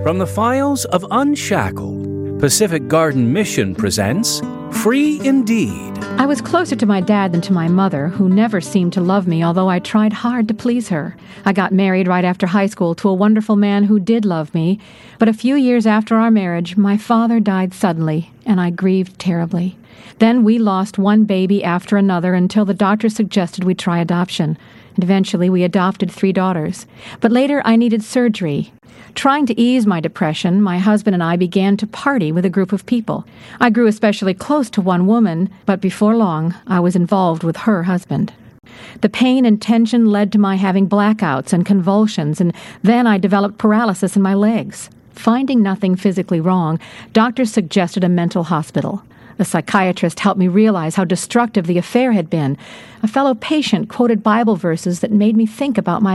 From the files of Unshackled, Pacific Garden Mission presents Free Indeed. I was closer to my dad than to my mother, who never seemed to love me, although I tried hard to please her. I got married right after high school to a wonderful man who did love me, but a few years after our marriage, my father died suddenly, and I grieved terribly. Then we lost one baby after another until the doctor suggested we try adoption. And eventually we adopted 3 daughters. But later I needed surgery. Trying to ease my depression, my husband and I began to party with a group of people. I grew especially close to one woman, but before long, I was involved with her husband. The pain and tension led to my having blackouts and convulsions, and then I developed paralysis in my legs. Finding nothing physically wrong, doctors suggested a mental hospital. A psychiatrist helped me realize how destructive the affair had been. A fellow patient quoted Bible verses that made me think about my